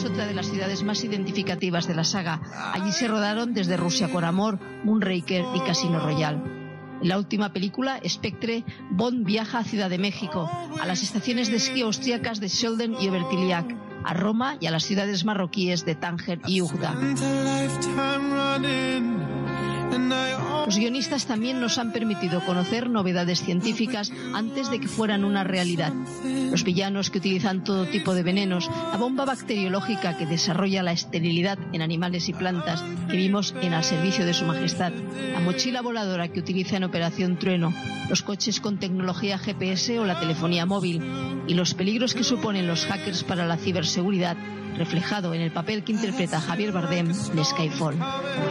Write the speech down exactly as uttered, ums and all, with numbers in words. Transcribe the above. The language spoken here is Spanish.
es otra de las ciudades más identificativas de la saga. Allí se rodaron Desde Rusia con Amor, Moonraker y Casino Royale. En la última película, Spectre, Bond viaja a Ciudad de México, a las estaciones de esquí austríacas de Scholden y Obertiliac, a Roma y a las ciudades marroquíes de Tánger y Ugda. Los guionistas también nos han permitido conocer novedades científicas antes de que fueran una realidad. Los villanos que utilizan todo tipo de venenos, la bomba bacteriológica que desarrolla la esterilidad en animales y plantas que vimos en Al servicio de su majestad, la mochila voladora que utiliza en Operación Trueno, los coches con tecnología G P S o la telefonía móvil y los peligros que suponen los hackers para la ciberseguridad, reflejado en el papel que interpreta Javier Bardem en Skyfall.